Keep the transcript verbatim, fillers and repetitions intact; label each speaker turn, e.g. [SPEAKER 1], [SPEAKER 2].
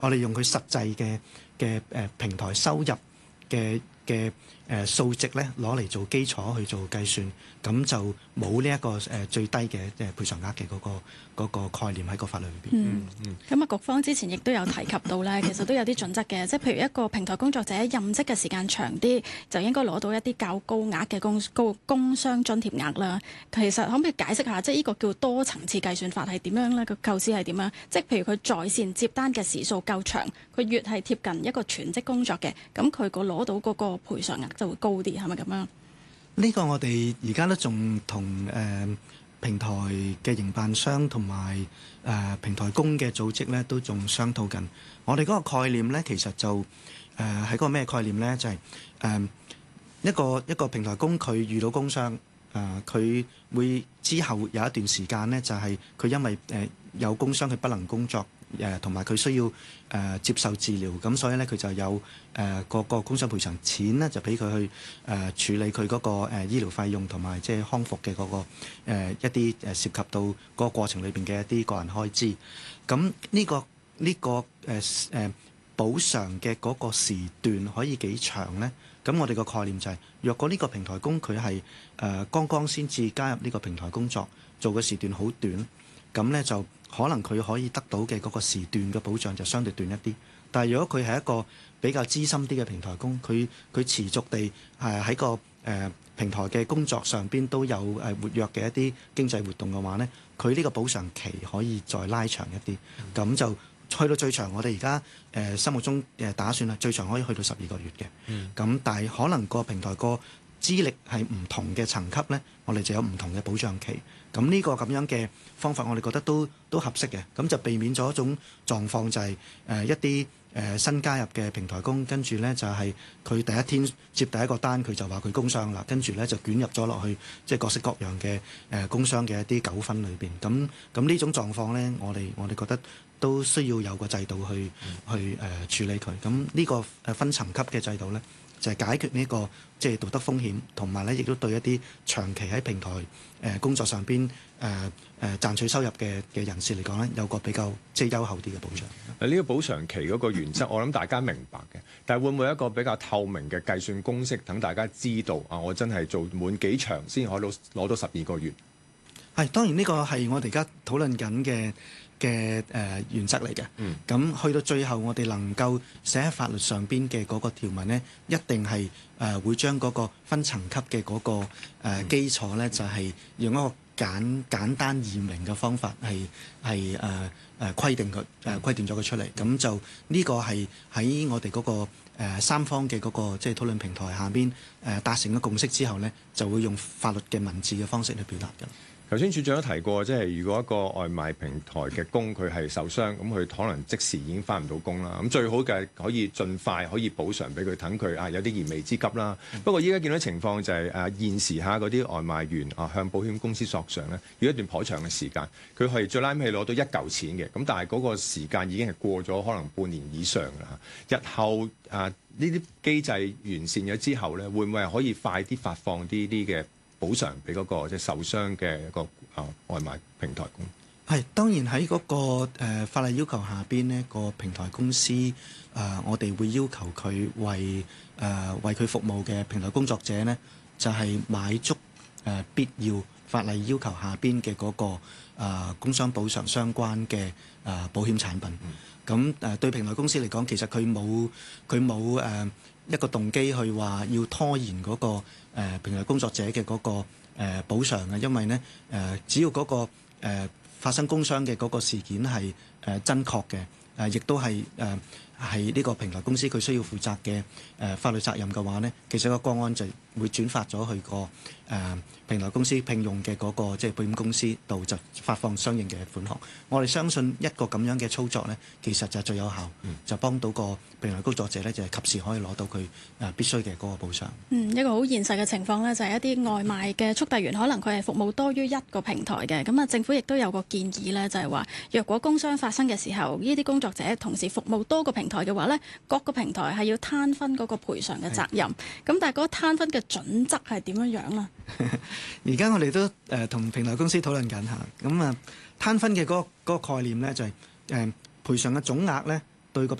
[SPEAKER 1] 我哋用佢實際嘅嘅誒平台收入嘅嘅誒數值咧攞嚟做基礎去做計算，咁就冇呢一個誒最低嘅誒賠償額嘅嗰個嗰個概念喺個法律裏邊。
[SPEAKER 2] 嗯嗯。咁啊，局方之前亦都有提及到咧，其實都有啲準則嘅，即係譬如一個平台工作者任職嘅時間長啲，就應該攞到一啲較高額嘅工高工傷津貼額啦。其實可唔可以解釋下，即係呢個叫多層次計算法係點樣咧？個構思係點樣？即係譬如佢在線接單嘅時數夠長，佢越係貼近一個全職工作嘅，咁佢個攞到嗰個賠償額就會高啲，係咪咁樣？
[SPEAKER 1] 呢個我哋而家都仲同誒平台嘅營辦商同埋誒平台工嘅組織咧，都仲商討緊。我哋嗰個概念咧，其實就誒係嗰個咩概念咧？就係、是、誒、呃、一個一個平台工佢遇到工傷，誒佢會之後有一段時間咧，就係、是、佢因為誒、呃、有工傷，佢不能工作。誒同埋佢需要誒、呃、接受治療，咁所以咧佢就有誒、呃、個個工傷賠償錢咧，就俾佢去誒、呃、處理佢嗰、那個誒、呃、醫療費用同埋即係康復嘅嗰、那個、呃、一啲誒涉及到嗰個過程裏邊嘅一啲個人開支。咁呢、這個呢、這個誒誒、呃、補償嘅嗰個時段可以幾長咧？咁我哋個概念就係、是，若果呢個平台工佢係誒剛剛先至加入呢個平台工作，做嘅時段好短，咁咧就可能佢可以得到嘅嗰個時段嘅保障就相對短一啲，但係如果佢係一個比較資深啲嘅平台工，佢佢持續地係喺個誒、呃、平台嘅工作上邊都有誒活躍嘅一啲經濟活動嘅話咧，佢呢個補償期可以再拉長一啲，咁、嗯、就去到最長，我哋而家誒心目中誒打算啦，最長可以去到十二個月嘅，咁、嗯、但係可能個平台個資歷係唔同嘅層級咧，我哋就有唔同嘅保障期。咁呢個咁樣嘅方法，我哋覺得都都合適嘅。咁就避免咗一種狀況，就係、是、誒、呃、一啲誒、呃、新加入嘅平台工，跟住咧就係、是、佢第一天接第一個單，佢就話佢工傷啦，跟住咧就捲入咗落去即係各式各樣嘅誒、呃、工傷嘅一啲糾紛裏邊。咁咁呢種狀況咧，我哋我哋覺得都需要有個制度去、嗯、去誒、呃、處理佢。咁呢個誒分層級嘅制度咧，就係解決呢個即係道德風險，同埋咧亦都對一啲長期喺平台誒工作上邊誒誒賺取收入嘅嘅人士嚟講咧，有個比較即係優厚啲嘅保障。
[SPEAKER 3] 誒呢個補償期嗰個原則，我諗大家明白嘅，但係會唔會一個比較透明嘅計算公式，等大家知道啊？我真係做滿幾長先可以攞到攞到十二個月？
[SPEAKER 1] 係當然呢個係我哋而家討論緊嘅嘅誒原則嚟嘅。咁、嗯、去到最後，我哋能夠寫喺法律上邊嘅嗰個條文咧，一定係誒、呃、會將嗰個分層級嘅嗰、那個誒、呃、基礎咧，就係、是、用一個簡簡單易明嘅方法係係誒誒規定佢誒、呃、規定咗佢出嚟。咁就呢個係喺我哋嗰、那個、呃、三方嘅嗰、那個即係討論平台下邊誒、呃、達成咗共識之後咧，就會用法律嘅文字嘅方式去表達嘅。
[SPEAKER 3] 頭先處長都提過，即係如果一個外賣平台嘅工佢係受傷，咁佢可能即時已經返唔到工啦。咁最好嘅可以盡快可以補償俾佢，等佢啊有啲燃眉之急啦。嗯、不過依家見到情況就係、是、誒現時下嗰啲外賣員啊向保險公司索償咧，要一段頗長嘅時間，佢係最拉尾攞到一嚿錢嘅。咁但係嗰個時間已經係過咗可能半年以上啦。日後啊呢啲機制完善咗之後咧，會唔會係可以快啲發放啲啲嘅補償俾嗰個即係受傷嘅一個啊外賣平台工？
[SPEAKER 1] 係當然喺嗰、那個誒、呃、法例要求下邊呢、那個平台公司誒、呃，我哋會要求佢為誒、呃、為佢服務嘅平台工作者呢，就係、是、買足誒、呃、必要法例要求下邊嘅嗰個誒、呃、工傷補償相關嘅誒、呃、保險產品。咁誒、嗯呃、對平台公司嚟講，其實佢冇佢冇誒一個動機去話要拖延嗰、那個。誒、呃、平台工作者嘅嗰、那個誒、呃、補償啊，因為咧誒、呃、只要嗰、那個誒、呃、發生工傷嘅嗰個事件係誒、呃、真確嘅，誒、呃、亦都係誒係呢個平台公司佢需要負責嘅誒、呃、法律責任嘅話咧，其實個個案就會轉發咗去個誒、呃、平台公司聘用嘅嗰、那個即係、就是、保險公司度，就發放相應嘅款項。我哋相信一個咁樣嘅操作咧，其實就係最有效，嗯、就幫到個平台工作者咧，就係、是、及時可以攞到佢誒必須嘅嗰個補償。
[SPEAKER 2] 嗯，一個好現實嘅情況咧，就係一啲外賣嘅速遞員，可能佢係服務多於一個平台嘅。咁啊，政府亦都有個建議咧，就係話，若果工傷發生嘅時候，呢啲工作者同時服務多個平台嘅話咧，各個平台係要攤分嗰個賠償嘅責任。咁但係嗰個攤分嘅準則係點樣樣啦？
[SPEAKER 1] 而家我哋都誒同、呃、平台公司討論緊下，咁啊攤分嘅嗰、那個那個概念咧就係誒賠償嘅總額咧對個